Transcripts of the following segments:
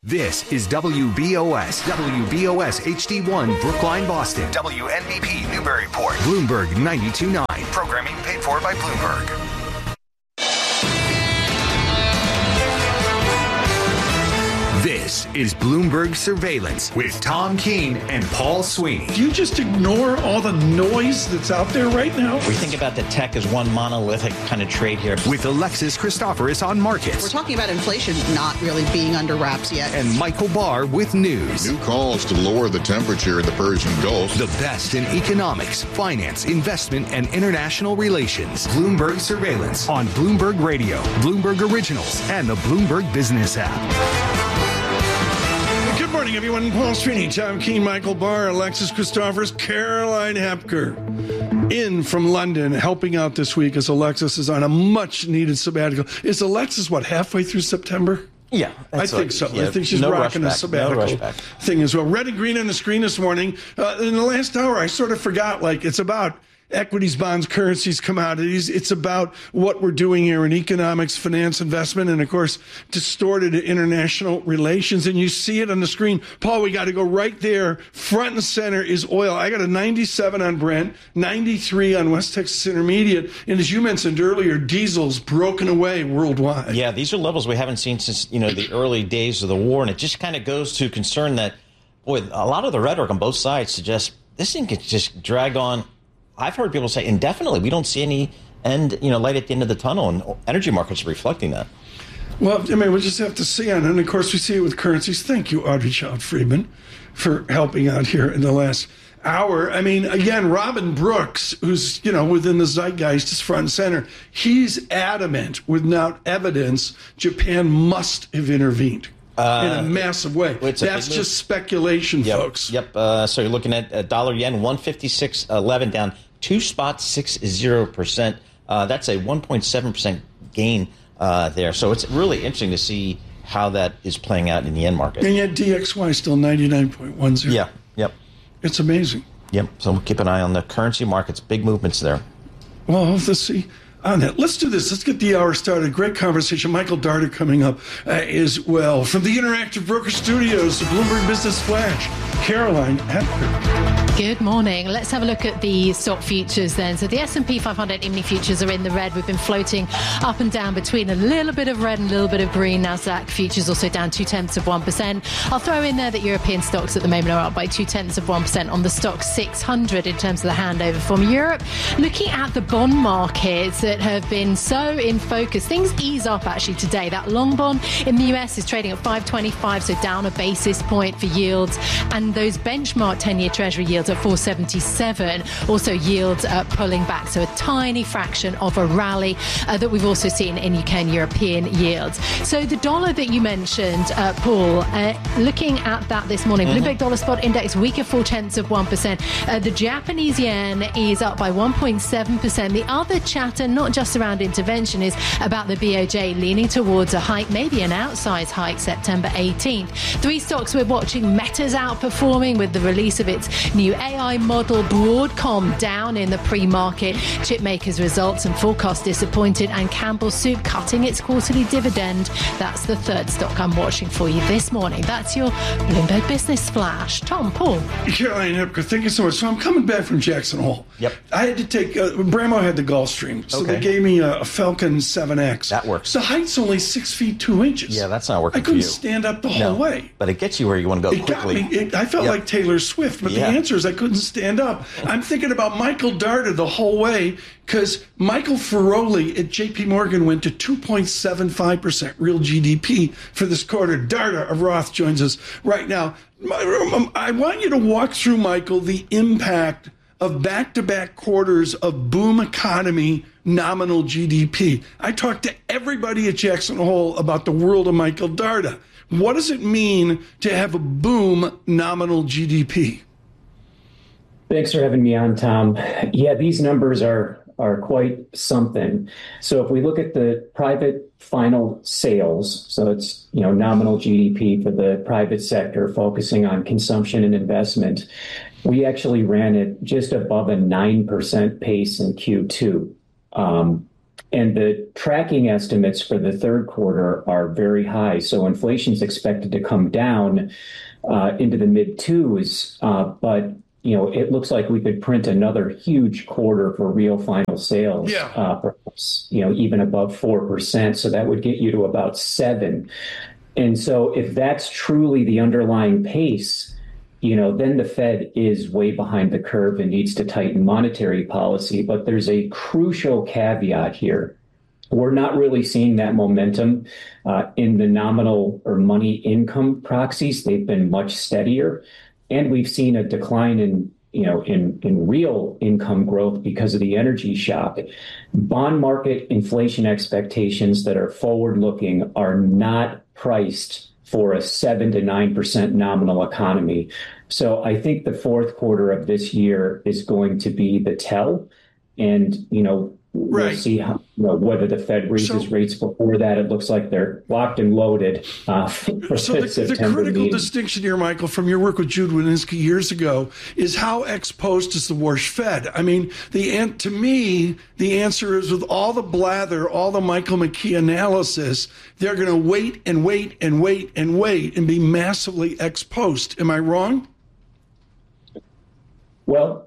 This is WBOS HD1 Brookline, Boston. WNBP Newburyport. Bloomberg 92.9. Programming paid for by Bloomberg. This is Bloomberg Surveillance with Tom Keene and Paul Sweeney. Do you just ignore all the noise that's out there right now? We think about the tech as one monolithic kind of trade here. With Alexis Christoforous on markets. We're talking about inflation not really being under wraps yet. And Michael Barr with news. New calls to lower the temperature in the Persian Gulf. The best in economics, finance, investment, and international relations. Bloomberg Surveillance on Bloomberg Radio, Bloomberg Originals, and the Bloomberg Business app. Good morning, everyone. Paul Sweeney, Tom Keene, Michael Barr, Alexis Christoforous, Caroline Hepker in from London, helping out this week as Alexis is on a much-needed sabbatical. Is Alexis, halfway through September? Yeah. I think so. Yeah, I think she's rocking a sabbatical thing as well. Red and green on the screen this morning. In the last hour, I sort of forgot, it's about equities, bonds, currencies, commodities. It's about what we're doing here in economics, finance, investment, and, of course, distorted international relations. And you see it on the screen. Paul, we got to go right there. Front and center is oil. I got a 97 on Brent, 93 on West Texas Intermediate. And as you mentioned earlier, diesel's broken away worldwide. Yeah, these are levels we haven't seen since, the early days of the war. And it just kind of goes to concern that, boy, a lot of the rhetoric on both sides suggests this thing could just drag on. I've heard people say indefinitely. We don't see any end, light at the end of the tunnel, and energy markets are reflecting that. Well, we'll just have to see on it. And, of course, we see it with currencies. Thank you, Audrey Child-Friedman, for helping out here in the last hour. Again, Robin Brooks, who's, within the zeitgeist, is front and center. He's adamant, without evidence, Japan must have intervened. In a massive way. That's just speculation, folks. Yep. So you're looking at dollar yen, 156.11 down 2.60%. That's a 1.7% gain there. So it's really interesting to see how that is playing out in the yen market. And yet DXY is still 99.10. Yeah. Yep. It's amazing. Yep. So we'll keep an eye on the currency markets. Big movements there. Well, let's see. On that. Let's do this. Let's get the hour started. Great conversation. Michael Darda coming up as well. From the Interactive Broker Studios, the Bloomberg Business Flash, Caroline Hepker. Good morning. Let's have a look at the stock futures then. So the S&P 500 mini futures are in the red. We've been floating up and down between a little bit of red and a little bit of green. Nasdaq futures also down 0.2%. I'll throw in there that European stocks at the moment are up by 0.2% on the stock 600 in terms of the handover from Europe. Looking at the bond markets that have been so in focus, things ease up actually today. That long bond in the US is trading at 525, so down a basis point for yields. And those benchmark 10-year Treasury yields at 477. Also yields pulling back, so a tiny fraction of a rally that we've also seen in UK and European yields. So the dollar that you mentioned, Paul, looking at that this morning, Bloomberg Dollar Spot Index weaker 0.4%. The Japanese yen is up by 1.7%. The other chatter, not just around intervention, is about the BOJ leaning towards a hike, maybe an outsized hike, September 18th. Three stocks we're watching. Meta's outperforming with the release of its new AI model. Broadcom down in the pre-market. Chipmakers results and forecast disappointed. And Campbell Soup cutting its quarterly dividend. That's the third stock I'm watching for you this morning. That's your Bloomberg Business Flash. Tom, Paul. Caroline Hepker, thank you so much. So I'm coming back from Jackson Hole. Yep. I had to take, Bramo had the Gulfstream, so they gave me a Falcon 7X. That works. The height's only 6 feet 2 inches. Yeah, that's not working for you. I couldn't stand up the whole way. But it gets you where you want to go quickly. Got me. I felt like Taylor Swift, but the answer is I couldn't stand up. I'm thinking about Michael Darda the whole way because Michael Ferroli at JP Morgan went to 2.75% real GDP for this quarter. Darda of Roth joins us right now. I want you to walk through, Michael, the impact of back-to-back quarters of boom economy nominal GDP. I talked to everybody at Jackson Hole about the world of Michael Darda. What does it mean to have a boom nominal GDP? Thanks for having me on, Tom. Yeah, these numbers are quite something. So if we look at the private final sales, so it's nominal GDP for the private sector, focusing on consumption and investment, we actually ran it just above a 9% pace in Q2. And the tracking estimates for the third quarter are very high. So inflation is expected to come down into the mid twos, but it looks like we could print another huge quarter for real final sales, perhaps, even above 4%. So that would get you to about 7%. And so if that's truly the underlying pace, then the Fed is way behind the curve and needs to tighten monetary policy. But there's a crucial caveat here. We're not really seeing that momentum in the nominal or money income proxies. They've been much steadier. And we've seen a decline in real income growth because of the energy shock. Bond market inflation expectations that are forward-looking are not priced for a 7 to 9% nominal economy. So I think the fourth quarter of this year is going to be the tell. And, we'll see whether the Fed raises rates before that. It looks like they're locked and loaded for the critical meeting. Distinction here, Michael, from your work with Jude Wanniski years ago, is how exposed is the Warsh Fed? I mean, to me, the answer is with all the blather, all the Michael McKee analysis, they're going to wait and wait and wait and wait and be massively exposed. Am I wrong? Well,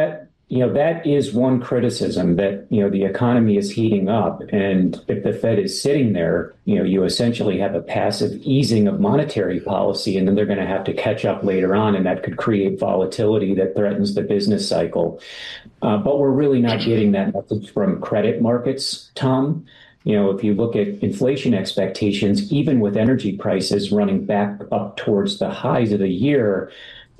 that is one criticism, that, the economy is heating up. And if the Fed is sitting there, you essentially have a passive easing of monetary policy, and then they're going to have to catch up later on. And that could create volatility that threatens the business cycle. But we're really not getting that message from credit markets, Tom. If you look at inflation expectations, even with energy prices running back up towards the highs of the year,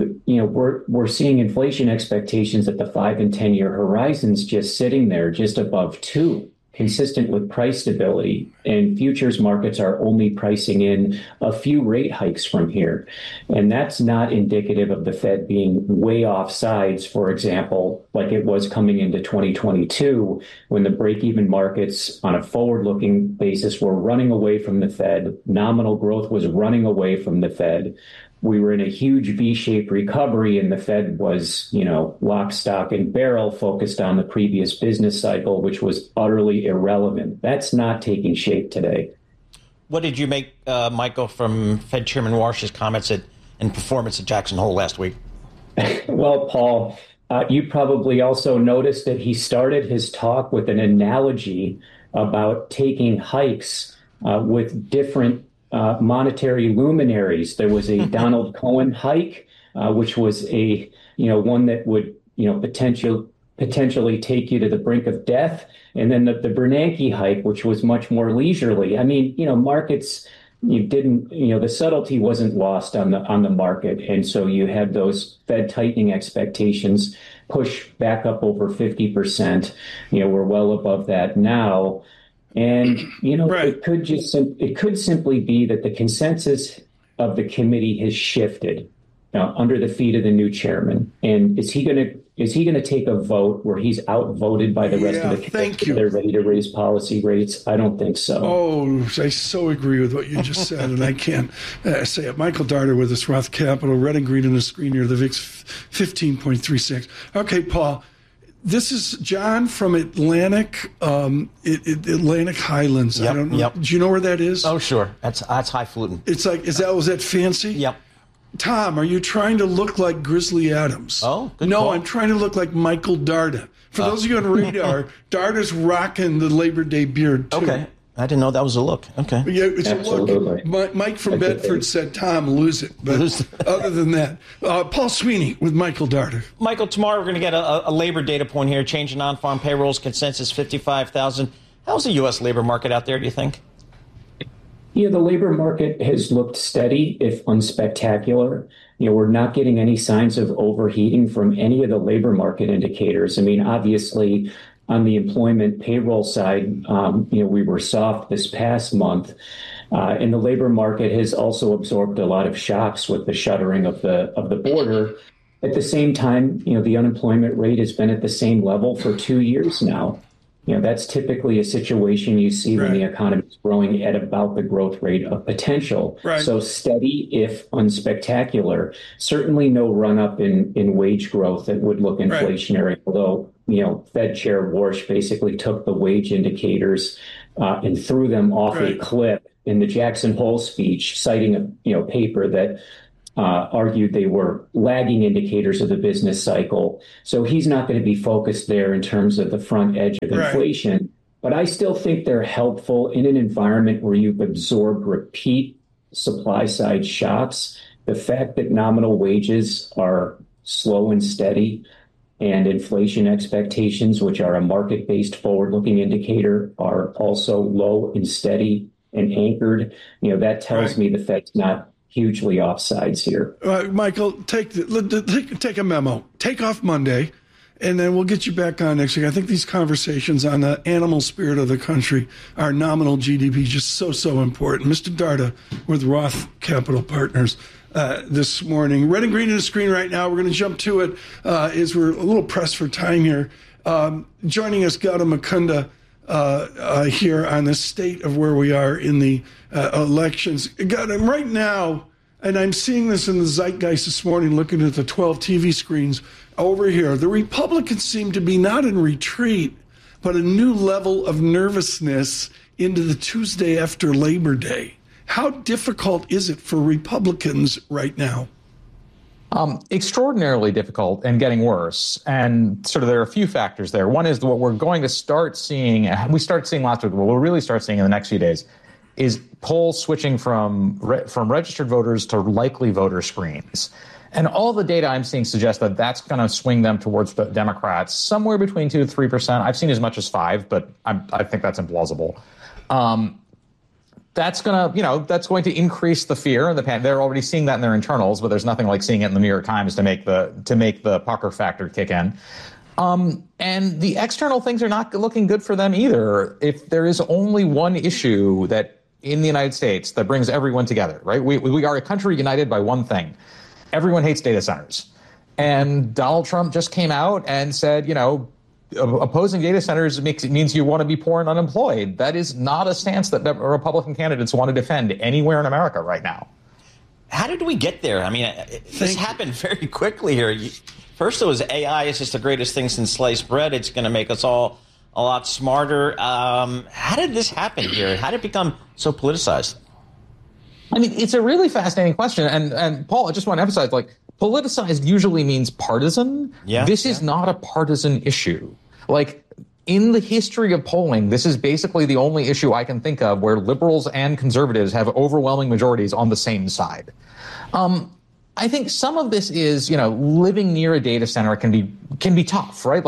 we're seeing inflation expectations at the 5 and 10 year horizons just sitting there just above 2, consistent with price stability. And futures markets are only pricing in a few rate hikes from here. And that's not indicative of the Fed being way off sides, for example, like it was coming into 2022, when the break-even markets on a forward-looking basis were running away from the Fed. Nominal growth was running away from the Fed. We were in a huge V-shaped recovery, and the Fed was, lock, stock, and barrel, focused on the previous business cycle, which was utterly irrelevant. That's not taking shape today. What did you make, Michael, from Fed Chairman Warsh's comments and performance at Jackson Hole last week? Well, Paul, you probably also noticed that he started his talk with an analogy about taking hikes with different monetary luminaries. There was a Donald Cohen hike, which was a one that would potentially take you to the brink of death, and then the Bernanke hike, which was much more leisurely. I mean, markets, the subtlety wasn't lost on the market, and so you had those Fed tightening expectations push back up over 50%. We're well above that now. And, it could simply be that the consensus of the committee has shifted under the feet of the new chairman. And is he going to take a vote where he's outvoted by the rest of the committee? They're ready to raise policy rates? I don't think so. Oh, I so agree with what you just said. And I can't say it. Michael Darter with us, Roth Capital, red and green on the screen here, the VIX 15.36. Okay, Paul. This is John from Atlantic Highlands. Yep, I don't know. Yep. Do you know where that is? Oh, sure. That's highfalutin. It's like, was that fancy? Yep. Tom, are you trying to look like Grizzly Adams? Oh, good No, call. I'm trying to look like Michael Darda. For those of you on radar, Darda's rocking the Labor Day beard, too. Okay. I didn't know that was a look. Okay. Yeah, it's Absolutely. a look. Mike from Bedford said, Tom, lose it. But other than that, Paul Sweeney with Michael Darter. Michael, tomorrow we're going to get a labor data point here. Change in non-farm payrolls, consensus 55,000. How's the U.S. labor market out there, do you think? The labor market has looked steady, if unspectacular. We're not getting any signs of overheating from any of the labor market indicators. I mean, obviously, on the employment payroll side, we were soft this past month. And the labor market has also absorbed a lot of shocks with the shuttering of the border. At the same time, the unemployment rate has been at the same level for 2 years now. That's typically a situation you see when the economy is growing at about the growth rate of potential. Right. So steady, if unspectacular. Certainly no run up in wage growth that would look inflationary, although Fed Chair Warsh basically took the wage indicators and threw them off a cliff in the Jackson Hole speech, citing a paper that argued they were lagging indicators of the business cycle. So he's not going to be focused there in terms of the front edge of inflation. But I still think they're helpful in an environment where you've absorbed repeat supply side shocks. The fact that nominal wages are slow and steady and inflation expectations, which are a market-based forward-looking indicator, are also low and steady and anchored. That tells me the Fed's not hugely offsides here. Michael, take a memo. Take off Monday, and then we'll get you back on next week. I think these conversations on the animal spirit of the country, our nominal GDP, just so important. Mr. Darda with Roth Capital Partners this morning. Red and green to the screen right now. We're going to jump to it as we're a little pressed for time here. Joining us, Gautam Mukunda, here on the state of where we are in the elections. Gautam, right now, and I'm seeing this in the zeitgeist this morning, looking at the 12 TV screens over here, the Republicans seem to be not in retreat, but a new level of nervousness into the Tuesday after Labor Day. How difficult is it for Republicans right now? Extraordinarily difficult and getting worse. And sort of there are a few factors there. One is what we're going to start seeing, we started seeing last week, what we'll really start seeing in the next few days is polls switching from registered voters to likely voter screens. And all the data I'm seeing suggests that that's going to swing them towards the Democrats, somewhere between 2 to 3%. I've seen as much as 5%, but I think that's implausible. That's going to increase the fear and the panic. They're already seeing that in their internals, but there's nothing like seeing it in the New York Times to make the pucker factor kick in. And the external things are not looking good for them either. If there is only one issue that in the United States that brings everyone together, right? We are a country united by one thing. Everyone hates data centers. And Donald Trump just came out and said, opposing data centers means you want to be poor and unemployed. That is not a stance that Republican candidates want to defend anywhere in America right now. How did we get there? I mean, this happened very quickly here. First, it was AI is just the greatest thing since sliced bread. It's going to make us all a lot smarter. How did this happen here? How did it become so politicized? I mean, it's a really fascinating question. And Paul, I just want to emphasize, politicized usually means partisan. Yeah, this is not a partisan issue. In the history of polling, this is basically the only issue I can think of where liberals and conservatives have overwhelming majorities on the same side. I think some of this is, living near a data center can be tough, right?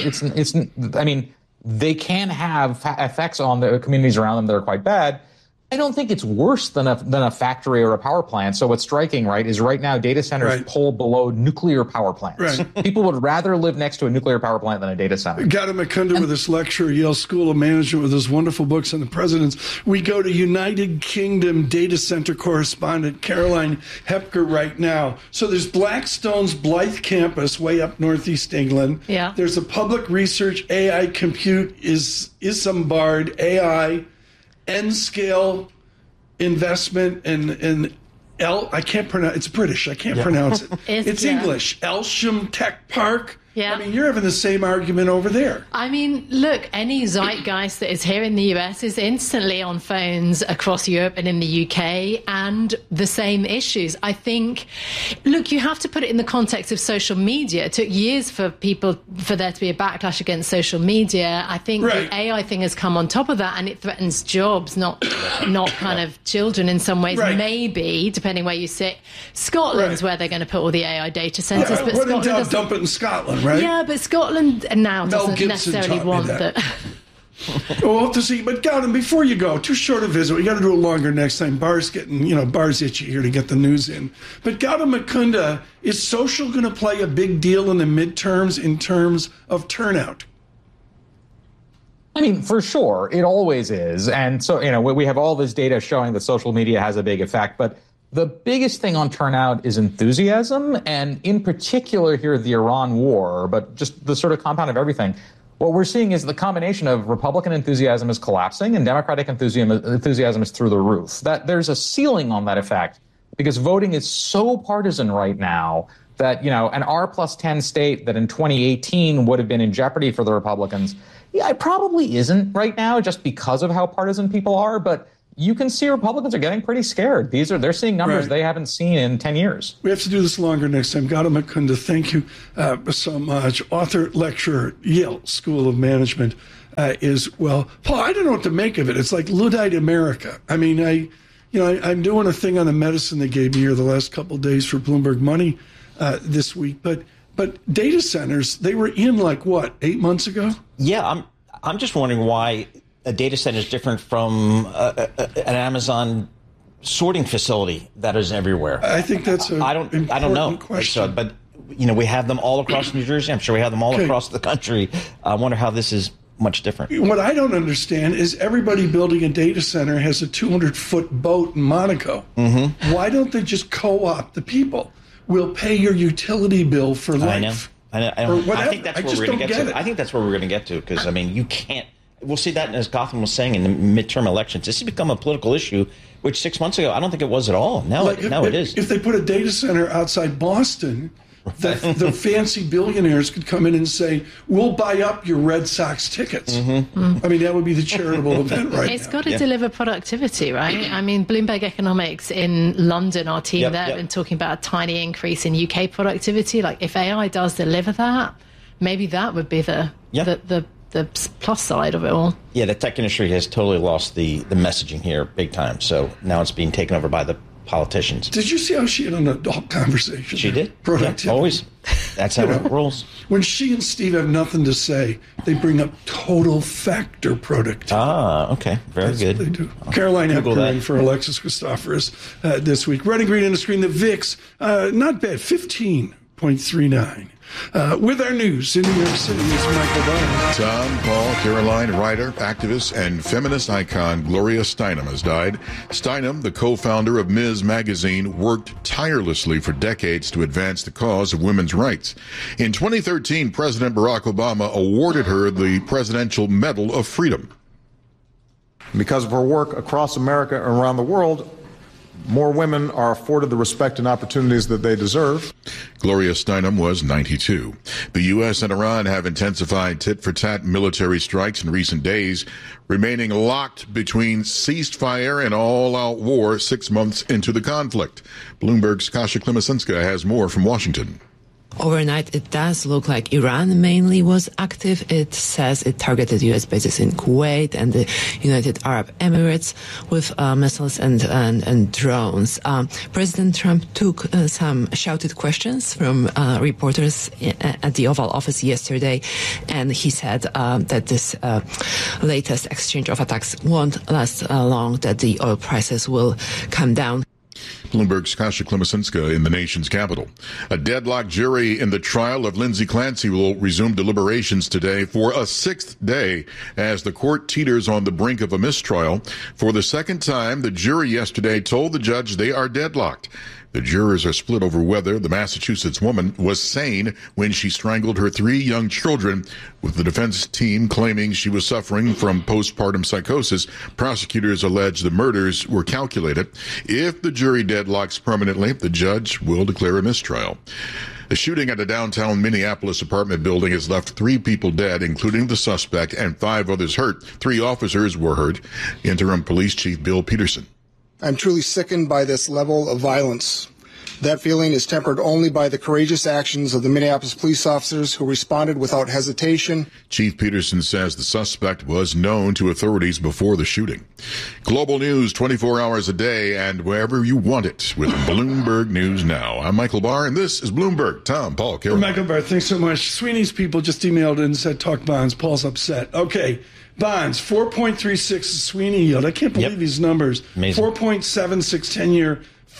They can have effects on the communities around them that are quite bad. I don't think it's worse than a factory or a power plant. So what's striking, right, is right now data centers pull below nuclear power plants. Right. People would rather live next to a nuclear power plant than a data center. Gautam Mukunda with this lecture at Yale School of Management with his wonderful books on the presidents. We go to United Kingdom data center correspondent Caroline Hepker right now. So there's Blackstone's Blythe campus way up northeast England. Yeah. There's a public research AI compute is Isambard AI N-scale investment in I can't pronounce. It's British. I can't pronounce it. It's English. Elsham Tech Park. Yeah. I mean, you're having the same argument over there. I mean, look, any zeitgeist that is here in the US is instantly on phones across Europe and in the UK, and the same issues. I think, look, you have to put it in the context of social media. It took years for there to be a backlash against social media. I think the AI thing has come on top of that, and it threatens jobs, not kind of children in some ways. Maybe, depending where you sit. Scotland's where they're going to put all the AI data centers. But when in doubt, dump it in Scotland. Right? Yeah, but Scotland now doesn't necessarily want that. We'll have to see. But Gautam, before you go, too short a visit. We got to do it longer next time. Bar's itchy here to get the news in. But Gautam Mukunda, is social going to play a big deal in the midterms in terms of turnout? I mean, for sure, it always is. And so, we have all this data showing that social media has a big effect, but the biggest thing on turnout is enthusiasm, and in particular here, the Iran war, but just the sort of compound of everything. What we're seeing is the combination of Republican enthusiasm is collapsing and Democratic enthusiasm is through the roof. That there's a ceiling on that effect because voting is so partisan right now that, an R plus 10 state that in 2018 would have been in jeopardy for the Republicans, yeah, it probably isn't right now just because of how partisan people are. But you can see Republicans are getting pretty scared. They're seeing numbers they haven't seen in 10 years. We have to do this longer next time. Gautam Mukunda, thank you so much. Author, lecturer, Yale School of Management Paul, I don't know what to make of it. It's like Luddite America. I mean, I'm doing a thing on the medicine they gave me here the last couple of days for Bloomberg Money this week. But data centers, they were in 8 months ago? Yeah, I'm just wondering why a data center is different from an Amazon sorting facility that is everywhere. I think that's I don't know. Question. But we have them all across New Jersey. I'm sure we have them all across the country. I wonder how this is much different. What I don't understand is everybody building a data center has a 200-foot boat in Monaco. Mm-hmm. Why don't they just co-opt the people? We'll pay your utility bill for life. I know. I think that's where we're going to get to. I think that's where we're going to get to because, you can't. We'll see that, as Gautam was saying, in the midterm elections. This has become a political issue, which 6 months ago, I don't think it was at all. Now it is. If they put a data center outside Boston, the fancy billionaires could come in and say, we'll buy up your Red Sox tickets. Mm-hmm. I mean, that would be the charitable event right It's got to deliver productivity, right? I mean, Bloomberg Economics in London, our team there, have been talking about a tiny increase in UK productivity. If AI does deliver that, maybe that would be the plus side of it all. Yeah, the tech industry has totally lost the messaging here big time. So now it's being taken over by the politicians. Did you see how she had an adult conversation? She did. Productivity. Yeah, always. That's how it rolls. When she and Steve have nothing to say, they bring up total factor productivity. Ah, okay. Very good. They do. Caroline Hepker in for Alexis Christoforous this week. Red and green on the screen. The VIX, not bad, 15.39. With our news in New York City is Michael Barr. Tom, Paul, Caroline, writer, activist, and feminist icon Gloria Steinem has died. Steinem, the co-founder of Ms. Magazine, worked tirelessly for decades to advance the cause of women's rights. In 2013, President Barack Obama awarded her the Presidential Medal of Freedom. Because of her work across America and around the world, more women are afforded the respect and opportunities that they deserve. Gloria Steinem was 92. The U.S. and Iran have intensified tit-for-tat military strikes in recent days, remaining locked between ceasefire and all-out war 6 months into the conflict. Bloomberg's Kasia Klimasinska has more from Washington. Overnight, it does look like Iran mainly was active. It says it targeted U.S. bases in Kuwait and the United Arab Emirates with missiles and drones. President Trump took some shouted questions from reporters at the Oval Office yesterday, and he said that this latest exchange of attacks won't last long, that the oil prices will come down. Bloomberg's Kasia Klimasinska in the nation's capital. A deadlocked jury in the trial of Lindsay Clancy will resume deliberations today for a sixth day as the court teeters on the brink of a mistrial. For the second time, the jury yesterday told the judge they are deadlocked. The jurors are split over whether the Massachusetts woman was sane when she strangled her 3 young children, with the defense team claiming she was suffering from postpartum psychosis. Prosecutors allege the murders were calculated. If the jury deadlocks permanently, the judge will declare a mistrial. The shooting at a downtown Minneapolis apartment building has left 3 people dead, including the suspect, and 5 others hurt. 3 officers were hurt. Interim Police Chief Bill Peterson. I'm truly sickened by this level of violence. That feeling is tempered only by the courageous actions of the Minneapolis police officers who responded without hesitation. Chief Peterson says the suspect was known to authorities before the shooting. Global news 24 hours a day and wherever you want it with Bloomberg News Now. I'm Michael Barr, and this is Bloomberg. Tom, Paul, Caroline. Michael Barr, thanks so much. Sweeney's people just emailed and said, talk bonds. Paul's upset. Okay. Bonds, 4.36 Sweeney yield. I can't believe these numbers. Amazing. 4.76 10-year,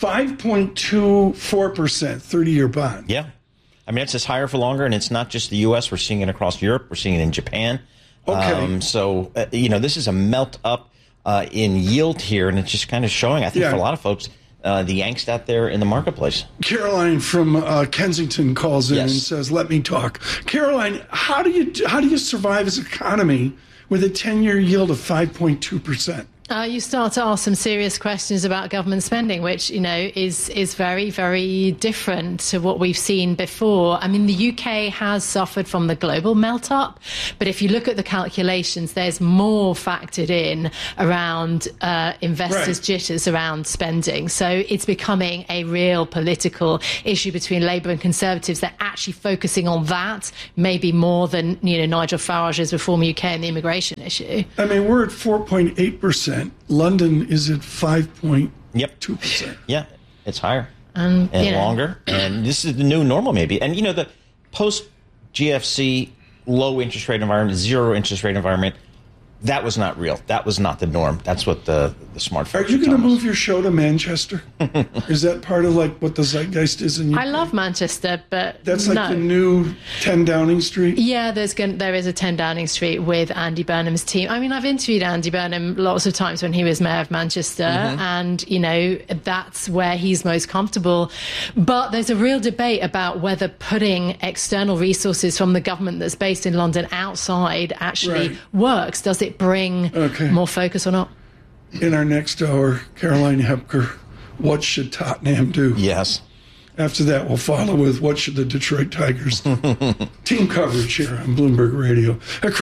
5.24% 30-year bond. Yeah. I mean, it's just higher for longer, and it's not just the U.S. We're seeing it across Europe. We're seeing it in Japan. Okay. This is a melt up in yield here, and it's just kind of showing, I think, for a lot of folks, the angst out there in the marketplace. Caroline from Kensington calls in and says, let me talk. Caroline, how do you survive as an economy with a 10-year yield of 5.2%? You start to ask some serious questions about government spending, which, is very, very different to what we've seen before. I mean, the UK has suffered from the global melt-up, but if you look at the calculations, there's more factored in around investors' jitters around spending. So it's becoming a real political issue between Labour and Conservatives. They're actually focusing on that, maybe more than, Nigel Farage's Reform UK and the immigration issue. I mean, we're at 4.8%. London is at 5.2%. Yeah, it's higher and longer. And this is the new normal, maybe. And, the post-GFC low interest rate environment, zero interest rate environment, that was not real. That was not the norm. That's what the smartphone. Are you going to move your show to Manchester? Is that part of what the zeitgeist is in UK? I love Manchester, but that's the new 10 Downing Street. Yeah, there is a 10 Downing Street with Andy Burnham's team. I mean, I've interviewed Andy Burnham lots of times when he was mayor of Manchester, and that's where he's most comfortable. But there's a real debate about whether putting external resources from the government that's based in London outside actually works. Does it bring more focus or not? In our next hour, Caroline Hepker, what should Tottenham do? Yes. After that, we'll follow with what should the Detroit Tigers do? Team coverage here on Bloomberg Radio.